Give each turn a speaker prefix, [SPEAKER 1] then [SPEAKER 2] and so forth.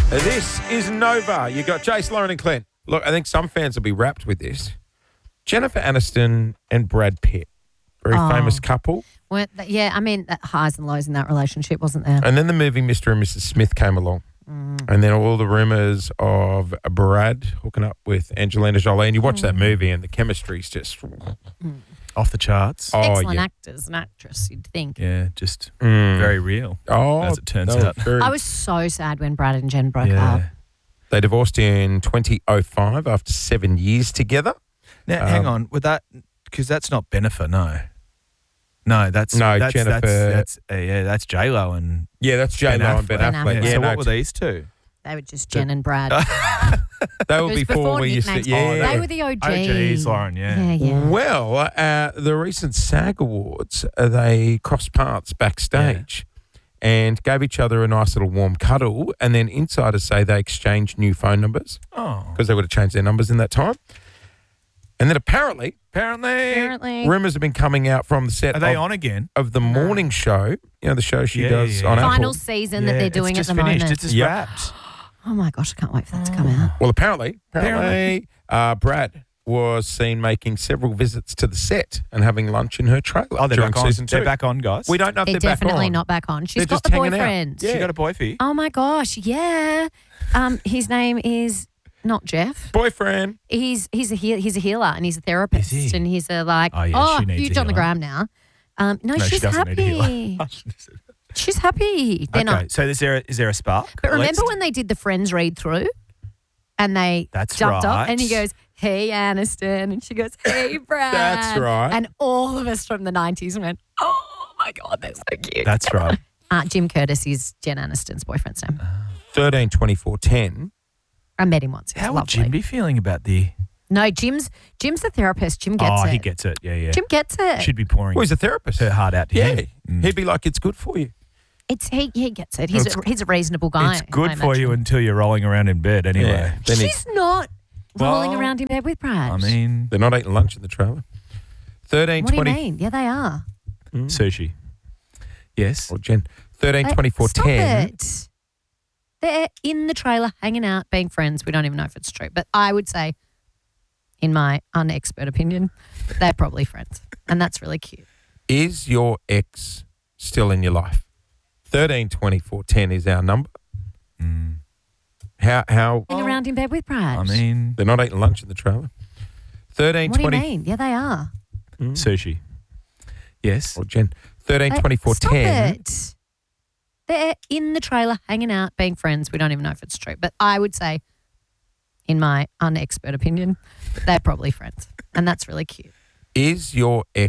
[SPEAKER 1] This is Nova. You got Jace, Lauren and Clint. Look, I think some fans will be wrapped with this. Jennifer Aniston and Brad Pitt. Very famous couple.
[SPEAKER 2] Highs and lows in that relationship, wasn't there?
[SPEAKER 1] And then the movie Mr. and Mrs. Smith came along. And then all the rumours of Brad hooking up with Angelina Jolie. And you watch that movie and the chemistry's just
[SPEAKER 3] off the charts.
[SPEAKER 2] Excellent actors and actress, you'd think.
[SPEAKER 3] Yeah, just very real, as it turns out.
[SPEAKER 2] I was so sad when Brad and Jen broke up.
[SPEAKER 1] They divorced in 2005 after 7 years together.
[SPEAKER 3] Now, hang on. With that, because that's not Bennifer, no. No, that's
[SPEAKER 1] Jennifer.
[SPEAKER 3] That's J-Lo and
[SPEAKER 1] that's J-Lo and Ben Affleck.
[SPEAKER 3] Yeah, so what were these two?
[SPEAKER 2] They were just Jen and Brad.
[SPEAKER 1] They were before we used to. Yeah,
[SPEAKER 2] they were the OGs.
[SPEAKER 3] OGs, Lauren. Yeah.
[SPEAKER 1] Well, the recent SAG Awards, they crossed paths backstage and gave each other a nice little warm cuddle. And then insiders say they exchanged new phone numbers because they would have changed their numbers in that time. And then apparently, rumours have been coming out from the set.
[SPEAKER 3] Are they on again?
[SPEAKER 1] Of the morning show, the show she does on Apple.
[SPEAKER 2] Final season that they're doing
[SPEAKER 3] it's
[SPEAKER 2] at
[SPEAKER 3] just
[SPEAKER 2] the
[SPEAKER 3] finished.
[SPEAKER 2] moment.
[SPEAKER 3] It's just wrapped.
[SPEAKER 2] Oh my gosh, I can't wait for that to come out.
[SPEAKER 1] Well, apparently, Brad was seen making several visits to the set and having lunch in her trailer.
[SPEAKER 3] Oh, they're
[SPEAKER 1] during
[SPEAKER 3] back on.
[SPEAKER 1] season 2.
[SPEAKER 3] They're back on, guys.
[SPEAKER 1] We don't know if they're back on.
[SPEAKER 2] Definitely not back on. She's
[SPEAKER 1] They're
[SPEAKER 2] got
[SPEAKER 1] just
[SPEAKER 2] the
[SPEAKER 1] hanging out.
[SPEAKER 2] boyfriend.
[SPEAKER 3] She got a boyfie.
[SPEAKER 2] Oh my gosh, yeah. His name is not Jeff.
[SPEAKER 1] Boyfriend.
[SPEAKER 2] He's a healer and he's a therapist.
[SPEAKER 3] Is he?
[SPEAKER 2] And he's she
[SPEAKER 3] needs
[SPEAKER 2] huge
[SPEAKER 3] a
[SPEAKER 2] on the
[SPEAKER 3] healer.
[SPEAKER 2] gram now. No,
[SPEAKER 3] she
[SPEAKER 2] she's
[SPEAKER 3] doesn't need a
[SPEAKER 2] happy.
[SPEAKER 3] healer.
[SPEAKER 2] She's happy. They're not.
[SPEAKER 3] So is there a spark?
[SPEAKER 2] But remember when they did the Friends read through and they jumped up and he goes, "Hey, Aniston," and she goes, "Hey, Brad."
[SPEAKER 1] That's right.
[SPEAKER 2] And all of us from the 90s went, "Oh my God, they're so cute."
[SPEAKER 3] That's right.
[SPEAKER 2] Jim Curtis is Jen Aniston's boyfriend's name.
[SPEAKER 1] 13/24/10.
[SPEAKER 2] I met him once.
[SPEAKER 3] How would Jim be feeling about the...
[SPEAKER 2] No, Jim's a therapist. Jim gets it.
[SPEAKER 3] Oh, he gets it. Yeah.
[SPEAKER 2] Jim gets it.
[SPEAKER 3] Should be pouring
[SPEAKER 1] Well, he's a therapist.
[SPEAKER 3] her heart out to him.
[SPEAKER 1] He'd be like, it's good for you.
[SPEAKER 2] He gets it. He's a reasonable guy.
[SPEAKER 3] It's good for you until you're rolling around in bed anyway.
[SPEAKER 1] Yeah. Then
[SPEAKER 2] She's not rolling around in bed with Brad.
[SPEAKER 3] I mean...
[SPEAKER 1] They're not eating lunch in the trailer. 13/20.
[SPEAKER 2] What do you mean? Yeah, they are.
[SPEAKER 3] Sushi. Yes.
[SPEAKER 1] Or Jen. 13/24/10.
[SPEAKER 2] Stop it. They're in the trailer hanging out, being friends. We don't even know if it's true. But I would say, in my unexpert opinion, they're probably friends. And that's really cute.
[SPEAKER 1] Is your ex still in your life? 13/24/10 is our number. How?
[SPEAKER 2] Hang around in bed with Brad.
[SPEAKER 3] I mean...
[SPEAKER 1] They're not eating lunch in the trailer. 13/20.
[SPEAKER 2] What do you mean? Yeah, they are.
[SPEAKER 3] Sushi. Yes.
[SPEAKER 1] Or Jen. 13/24/10.
[SPEAKER 2] Stop it. They're in the trailer hanging out, being friends. We don't even know if it's true. But I would say, in my unexpert opinion, they're probably friends. And that's really cute.
[SPEAKER 1] Is your ex